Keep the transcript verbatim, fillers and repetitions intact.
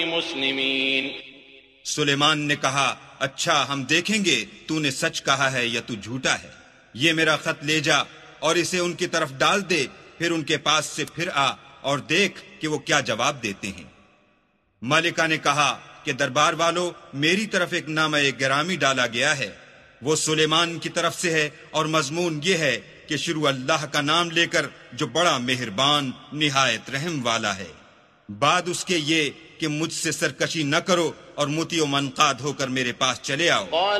मुस्लिमीन। सुलेमान ने कहा, अच्छा हम देखेंगे तूने सच कहा है या तू झूठा है। ये मेरा खत ले जा और इसे उनकी तरफ डाल दे, फिर उनके पास से फिर आ और देख कि वो क्या जवाब देते हैं। मालिका ने कहा कि दरबार वालों, मेरी तरफ एक नामा गिरामी डाला गया है, वो सुलेमान की तरफ से है और मजमून ये है कि शुरू अल्लाह का नाम लेकर जो बड़ा मेहरबान निहायत रहम वाला है। बाद उसके ये कि मुझसे सरकशी न करो और मुतियो मनकाद होकर मेरे पास चले आओ।